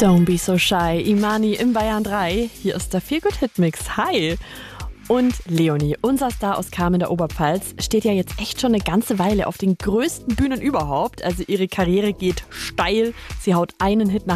Don't be so shy. Imani im Bayern 3. Hier ist der Feel-Good-Hit-Mix. Hi! Und Leonie, unser Star aus Kam in der Oberpfalz, steht ja jetzt echt schon eine ganze Weile auf den größten Bühnen überhaupt. Also ihre Karriere geht steil. Sie haut einen Hit nach